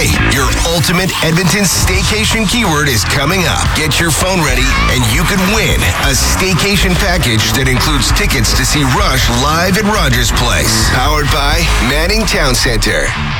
Hey, your ultimate Edmonton staycation keyword is coming up. Get your phone ready and you could win a staycation package that includes tickets to see Rush live at Rogers Place. Powered by Manning Town Center.